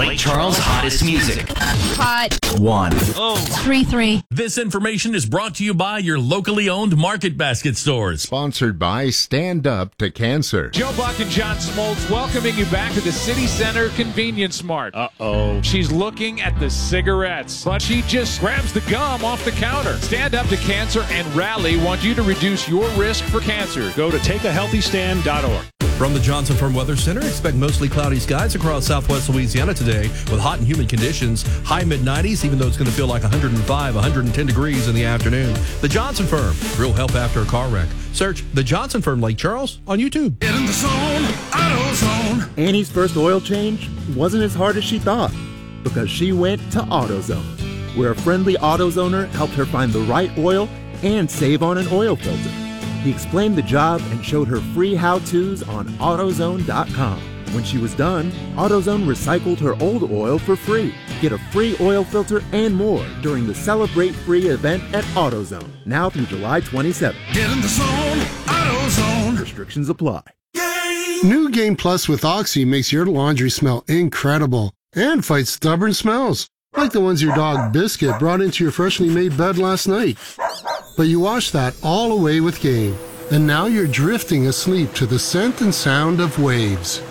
Lake Charles' hottest music. Hot 1. 3-3. This information is brought to you by your locally owned Market Basket stores. Sponsored by Stand Up to Cancer. Joe Buck and John Smoltz welcoming you back to the City Center Convenience Mart. Uh-oh. She's looking at the cigarettes, but she just grabs the gum off the counter. Stand Up to Cancer and Rally want you to reduce your risk for cancer. Go to takeahealthystand.org. From the Johnson Firm Weather Center, expect mostly cloudy skies across southwest Louisiana today with hot and humid conditions. High mid-90s, even though it's going to feel like 105, 110 degrees in the afternoon. The Johnson Firm, real help after a car wreck. Search The Johnson Firm Lake Charles on YouTube. Get in the zone, AutoZone. Annie's first oil change wasn't as hard as she thought because she went to AutoZone, where a friendly AutoZoner helped her find the right oil and save on an oil filter. He explained the job and showed her free how-tos on AutoZone.com. When she was done, AutoZone recycled her old oil for free. Get a free oil filter and more during the Celebrate Free event at AutoZone, now through July 27th. Get in the zone, AutoZone. Restrictions apply. New Game Plus with Oxy makes your laundry smell incredible and fights stubborn smells, like the ones your dog Biscuit brought into your freshly made bed last night. But you wash that all away with Game, and now you're drifting asleep to the scent and sound of waves.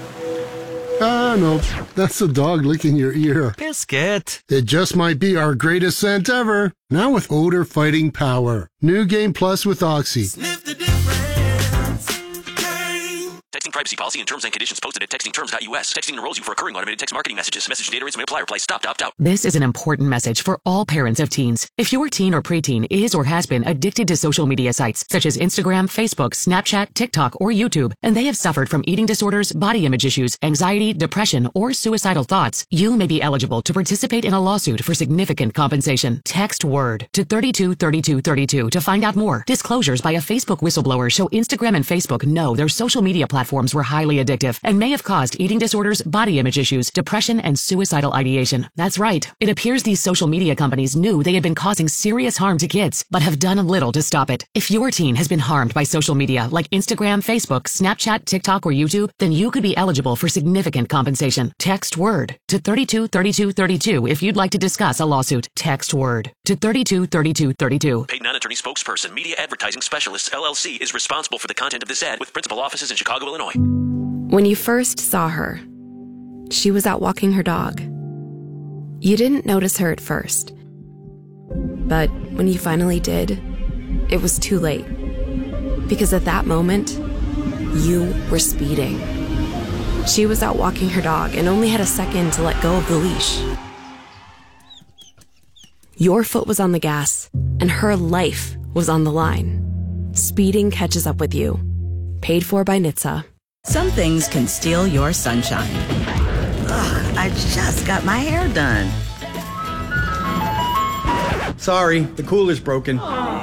Ah, no, that's the dog licking your ear. Biscuit. It just might be our greatest scent ever, now with odor-fighting power. New Game Plus with Oxy. Sniff the difference. Game. Texting privacy policy and terms and conditions posted at textingterms.us. Texting enrolls you for recurring automated text marketing messages. Message data rates may apply. Reply stop to opt out. This is an important message for all parents of teens. If your teen or preteen is or has been addicted to social media sites such as Instagram, Facebook, Snapchat, TikTok, or YouTube, and they have suffered from eating disorders, body image issues, anxiety, depression, or suicidal thoughts, you may be eligible to participate in a lawsuit for significant compensation. Text WORD to 323232 to find out more. Disclosures by a Facebook whistleblower show Instagram and Facebook know their social media platforms were highly addictive and may have caused eating disorders, body image issues, depression, and suicidal ideation. That's right. It appears these social media companies knew they had been causing serious harm to kids, but have done little to stop it. If your teen has been harmed by social media like Instagram, Facebook, Snapchat, TikTok, or YouTube, then you could be eligible for significant compensation. Text WORD to 323232 if you'd like to discuss a lawsuit. Text WORD to 323232. Paid non-attorney spokesperson, Media Advertising Specialists, LLC, is responsible for the content of this ad with principal offices in Chicago, Illinois. When you first saw her, she was out walking her dog. You didn't notice her at first. But when you finally did, it was too late. Because at that moment, you were speeding. She was out walking her dog and only had a second to let go of the leash. Your foot was on the gas, and her life was on the line. Speeding catches up with you. Paid for by NHTSA. Some things can steal your sunshine. Ugh, I just got my hair done. Sorry, the cooler's broken.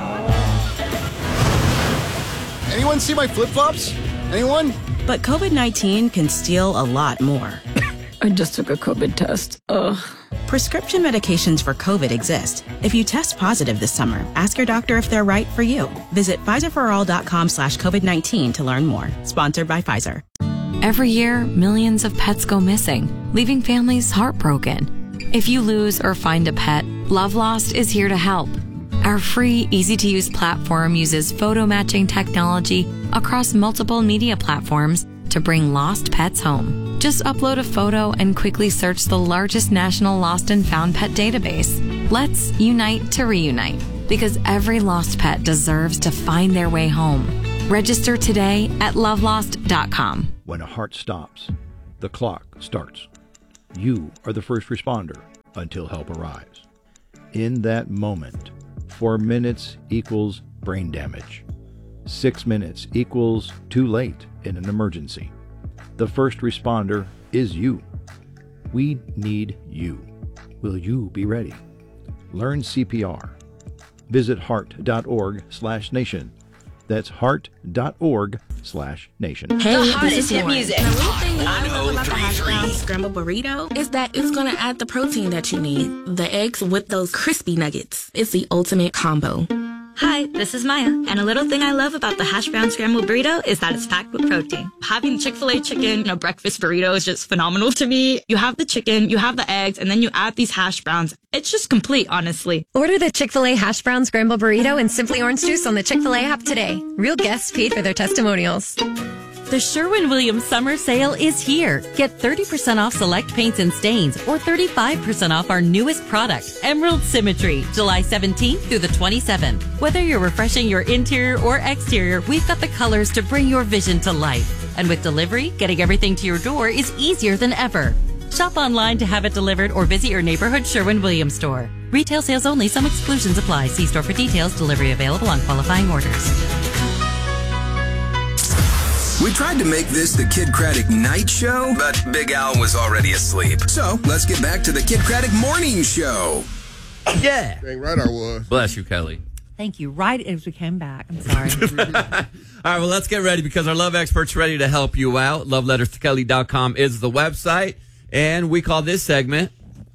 Anyone see my flip-flops? Anyone? But COVID-19 can steal a lot more. I just took a COVID test. Ugh. Prescription medications for COVID exist. If you test positive this summer, ask your doctor if they're right for you. Visit PfizerForAll.com/COVID-19 to learn more. Sponsored by Pfizer. Every year, millions of pets go missing, leaving families heartbroken. If you lose or find a pet, Love Lost is here to help. Our free, easy-to-use platform uses photo matching technology across multiple media platforms to bring lost pets home. Just upload a photo and quickly search the largest national lost and found pet database. Let's unite to reunite, because every lost pet deserves to find their way home. Register today at lovelost.com. When a heart stops, the clock starts. You are the first responder until help arrives. In that moment, 4 minutes equals brain damage. 6 minutes equals too late in an emergency. The first responder is you. We need you. Will you be ready? Learn CPR. Visit heart.org/nation. That's heart.org/nation. Hey, this is Lauren. Music. The real thing I love about the hash brown scrambled burrito is that it's going to add the protein that you need. The eggs with those crispy nuggets. It's the ultimate combo. Hi, this is Maya, and a little thing I love about the hash brown scrambled burrito is that it's packed with protein. Having Chick-fil-A chicken in a breakfast burrito is just phenomenal to me. You have the chicken, you have the eggs, and then you add these hash browns. It's just complete, honestly. Order the Chick-fil-A hash brown scrambled burrito and Simply Orange Juice on the Chick-fil-A app today. Real guests paid for their testimonials. The Sherwin-Williams summer sale is here. Get 30% off select paints and stains or 35% off our newest product, Emerald Symmetry, July 17th through the 27th. Whether you're refreshing your interior or exterior, we've got the colors to bring your vision to life. And with delivery, getting everything to your door is easier than ever. Shop online to have it delivered or visit your neighborhood Sherwin-Williams store. Retail sales only. Some exclusions apply. See store for details. Delivery available on qualifying orders. We tried to make this the Kid Craddock night show, but Big Al was already asleep. So let's get back to the Kid Craddock morning show. Yeah. Dang right I was. Bless you, Kelly. Thank you. Right as we came back. I'm sorry. All right, well, let's get ready because our love expert's ready to help you out. LoveLettersToKelly.com is the website, and we call this segment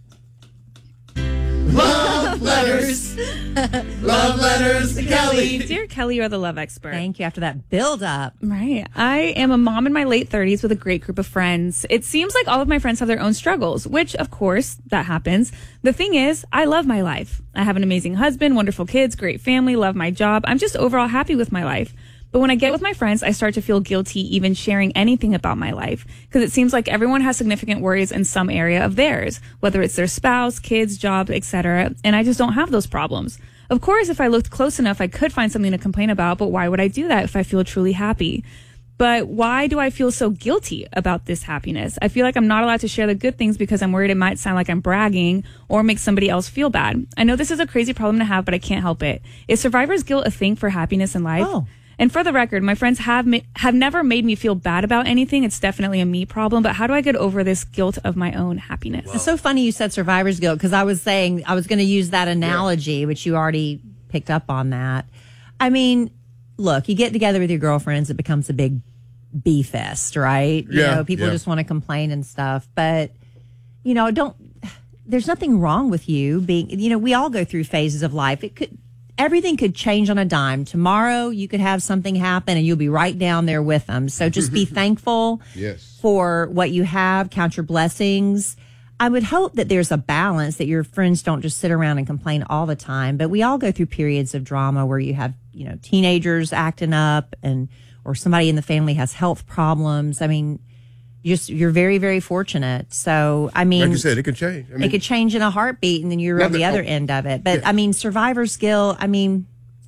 Love Letters. Love Letters to Kelly. Dear Kelly, you are the love expert. Thank you. After that build up. Right. I am a mom in my late 30s with a great group of friends. It seems like all of my friends have their own struggles, which, of course, that happens. The thing is, I love my life. I have an amazing husband, wonderful kids, great family, love my job. I'm just overall happy with my life. But when I get with my friends, I start to feel guilty even sharing anything about my life because it seems like everyone has significant worries in some area of theirs, whether it's their spouse, kids, job, etc. And I just don't have those problems. Of course, if I looked close enough, I could find something to complain about, but why would I do that if I feel truly happy? But why do I feel so guilty about this happiness? I feel like I'm not allowed to share the good things because I'm worried it might sound like I'm bragging or make somebody else feel bad. I know this is a crazy problem to have, but I can't help it. Is survivor's guilt a thing for happiness in life? Oh. And for the record, my friends have never made me feel bad about anything. It's definitely a me problem. But how do I get over this guilt of my own happiness? It's so funny you said survivor's guilt because I was saying I was going to use that analogy, which you already picked up on that. I mean, look, you get together with your girlfriends, it becomes a big bee fest, right? You know, people just want to complain and stuff. But, you know, there's nothing wrong with you being, you know, we all go through phases of life. Everything could change on a dime. Tomorrow, you could have something happen and you'll be right down there with them. So just be thankful for what you have. Count your blessings. I would hope that there's a balance, that your friends don't just sit around and complain all the time. But we all go through periods of drama where you have, you know, teenagers acting up or somebody in the family has health problems. I mean, you're very, very fortunate. So, I mean, like you said, it could change. I mean, it could change in a heartbeat, and then you're on the other end of it. But I mean, survivor's guilt. I mean,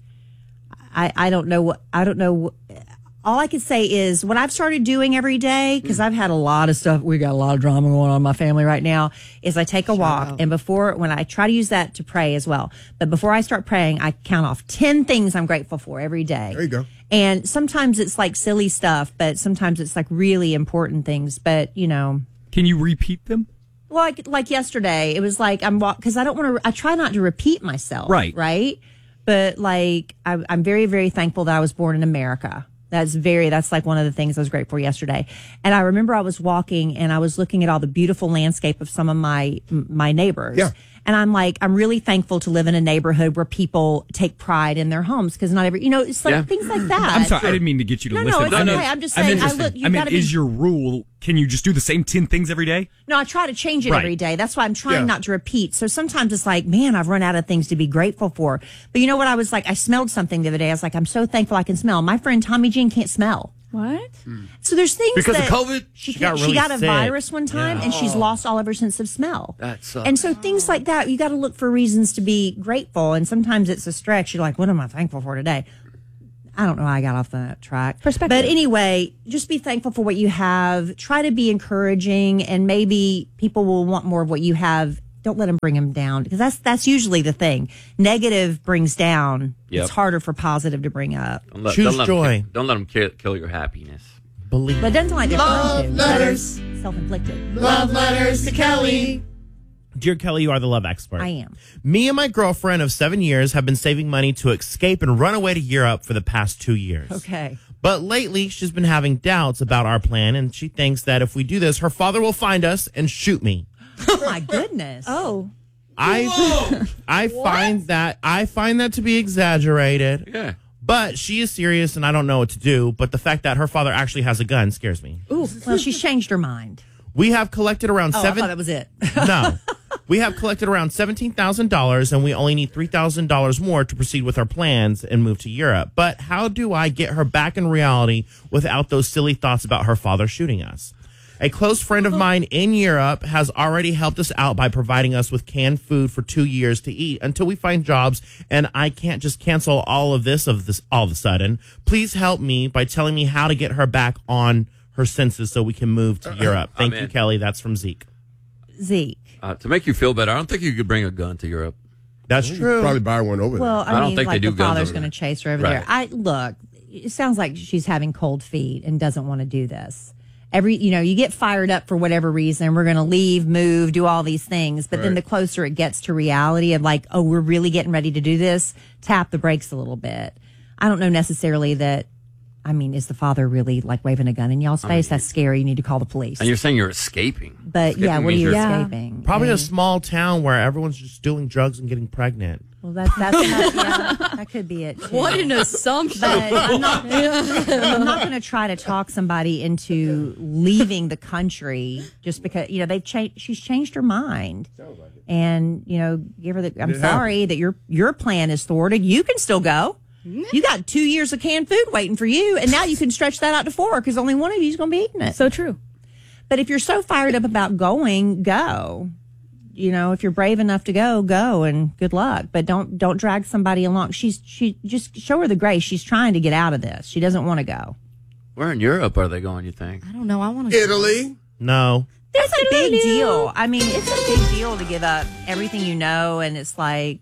I don't know. All I can say is what I've started doing every day, because I've had a lot of stuff. We got a lot of drama going on in my family right now, is I take a walk. And when I try to use that to pray as well. But before I start praying, I count off 10 things I'm grateful for every day. There you go. And sometimes it's like silly stuff, but sometimes it's like really important things. But, you know. Can you repeat them? Well, like yesterday, it was like because I don't want to, I try not to repeat myself. Right. But like, I'm very, very thankful that I was born in America. That's like one of the things I was grateful for yesterday. And I remember I was walking and I was looking at all the beautiful landscape of some of my neighbors. Yeah. And I'm like, I'm really thankful to live in a neighborhood where people take pride in their homes, because not every, it's like things like that. I'm sorry, I didn't mean to get you to list them. No, it's okay. I'm just saying, is your rule, can you just do the same 10 things every day? No, I try to change it every day. That's why I'm trying not to repeat. So sometimes it's like, man, I've run out of things to be grateful for. But you know what? I was like, I smelled something the other day. I was like, I'm so thankful I can smell. My friend Tommy Jean can't smell. What? So there's things because that of COVID. She got a virus one time, and she's lost all of her sense of smell. That sucks. And so things like that, you got to look for reasons to be grateful. And sometimes it's a stretch. You're like, what am I thankful for today? I don't know how I got off that track. Perspective. But anyway, just be thankful for what you have. Try to be encouraging, and maybe people will want more of what you have. Don't let them bring them down, because that's usually the thing. Negative brings down. It's harder for positive to bring up. Choose joy. Don't let them kill your happiness. Believe. But it doesn't like Love letters. Self-inflicted. Love letters to Kelly. Dear Kelly, you are the love expert. I am. Me and my girlfriend of 7 years have been saving money to escape and run away to Europe for the past 2 years. Okay. But lately, she's been having doubts about our plan, and she thinks that if we do this, her father will find us and shoot me. Oh, my goodness. Oh. I find that to be exaggerated. Yeah. But she is serious, and I don't know what to do. But the fact that her father actually has a gun scares me. Ooh, well, she's changed her mind. We have collected around I thought that was it. No. We have collected around $17,000, and we only need $3,000 more to proceed with our plans and move to Europe. But how do I get her back in reality without those silly thoughts about her father shooting us? A close friend of mine in Europe has already helped us out by providing us with canned food for 2 years to eat until we find jobs, and I can't just cancel all of this all of a sudden. Please help me by telling me how to get her back on her senses so we can move to Europe. Thank you, Kelly. That's from Zeke. Zeke. To make you feel better, I don't think you could bring a gun to Europe. That's true. Probably buy one over there. Well, I don't mean, think like they do the guns father's over going to there. chase her over Right. there. Look, it sounds like she's having cold feet and doesn't want to do this. You get fired up for whatever reason. We're going to leave, move, do all these things. But then the closer it gets to reality of like, oh, we're really getting ready to do this, tap the brakes a little bit. I don't know necessarily that. I mean, is the father really like waving a gun in y'all's face? That's scary. You need to call the police. And you're saying you're escaping. But Escaping yeah, what are means you you're- escaping? Probably a small town where everyone's just doing drugs and getting pregnant. Well, that's that could be it. Too. What an assumption. But I'm not going to try to talk somebody into leaving the country just because they've changed. She's changed her mind, and give her the. I'm sorry that your plan is thwarted. You can still go. You got 2 years of canned food waiting for you, and now you can stretch that out to 4 because only one of you is going to be eating it. So true. But if you're so fired up about going, go. If you're brave enough to go, and good luck. But don't drag somebody along. She just show her the grace. She's trying to get out of this. She doesn't want to go. Where in Europe are they going, you think? I don't know. I want to Italy? No. That's a big deal. I mean, it's a big deal to give up everything you know, and it's like,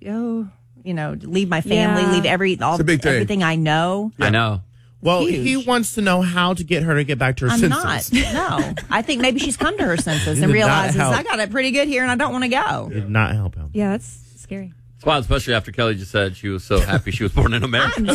leave my family, leave everything I know. I know. Well, Huge. he wants to know how to get her to get back to her senses. No. I think maybe she's come to her senses You and did not realizes help. I got it pretty good here and I don't want to go. Did not help him. Yeah, that's scary. It's wild, especially after Kelly just said she was so happy she was born in America. I'm so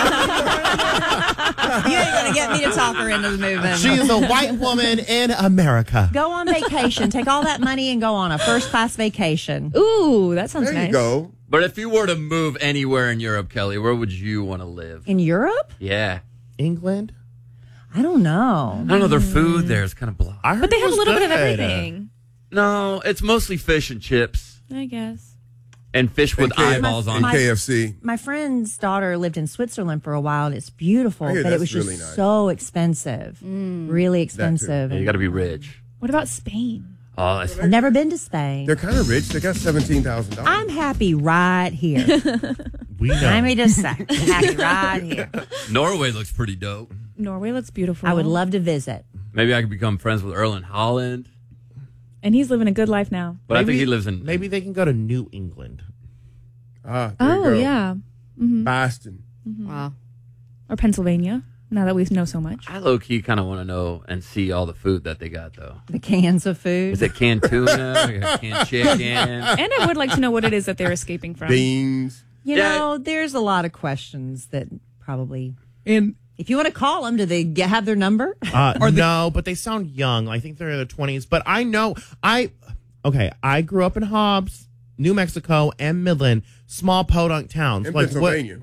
You ain't going to get me to talk her into the movement. She is a white woman in America. Go on vacation. Take all that money and go on a first-class vacation. Ooh, that sounds There nice. you go. But if you were to move anywhere in Europe, Kelly, where would you want to live? In Europe? Yeah. England? I don't know. I don't know. Their food there is kind of blah. I heard But they it have a was little bit of good. everything. No, it's mostly fish and chips I guess. and fish with eyeballs on And it. KFC. My friend's daughter lived in Switzerland for a while, and it's beautiful, I hear but it that's was just really nice. so expensive. Really expensive. Yeah, you got to be rich. What about Spain? Oh, that's I've never been to Spain. They're kind of rich. They got $17,000. I'm happy right here. We know. Let me just say, I'm happy right here. Norway looks pretty dope. Norway looks beautiful. I would love to visit. Maybe I could become friends with Erling Haaland. And he's living a good life now. But I think he lives in. Maybe they can go to New England. There you Oh, go. yeah. Boston. Wow. Or Pennsylvania, now that we know so much. I low key kind of want to know and see all the food that they got, though. The cans of food. Is it canned tuna? We got canned chicken? And I would like to know what it is that they're escaping from. Beans. You Yeah. know, there's a lot of questions that probably. And If you want to call them, do they have their number? No, but they sound young. I think they're in their 20s. But I know, I grew up in Hobbs, New Mexico, and Midland, small podunk towns. In like Pennsylvania.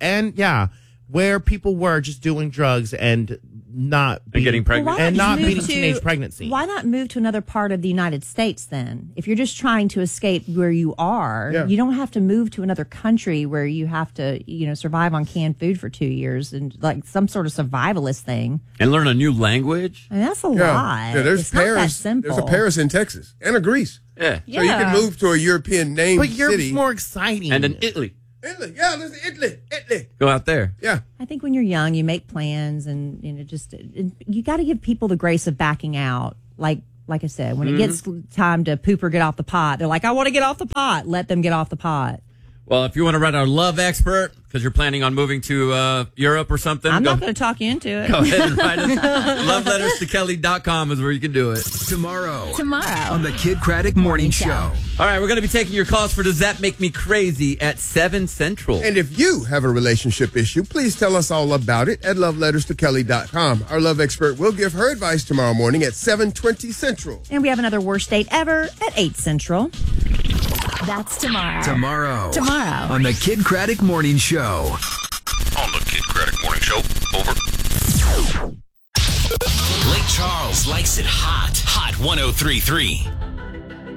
where people were just doing drugs and not And getting pregnant. and not move beating to- teenage pregnancy. Why not move to another part of the United States then? If you're just trying to escape where you are, Yeah. you don't have to move to another country where you have to, survive on canned food for 2 years and like some sort of survivalist thing. And learn a new language? I mean, that's a Yeah. lot. Yeah, there's it's not that Paris. simple. There's a Paris in Texas and a Greece. Yeah. So you can move to a European named But Europe's city. more exciting. And then Italy. Italy. Yeah, there's Italy. Go out there. Yeah. I think when you're young, you make plans, and you got to give people the grace of backing out. Like I said, when it gets time to poop or get off the pot, they're like, "I want to get off the pot." Let them get off the pot. Well, if you want to write our love expert, because you're planning on moving to Europe or something, I'm not going to talk you into it. go ahead and write us. LoveLettersToKelly.com is where you can do it. Tomorrow Tomorrow. on the Kid Craddock Morning Show. All right, we're going to be taking your calls for Does That Make Me Crazy at 7 Central. And if you have a relationship issue, please tell us all about it at loveletterstokelly.com. Our love expert will give her advice tomorrow morning at 7:20 Central. And we have another worst date ever at 8 Central. That's tomorrow. Tomorrow on the Kid Craddock Morning Show. On the Kid Craddock Morning Show. Over. Lake Charles likes it hot. Hot 103.3.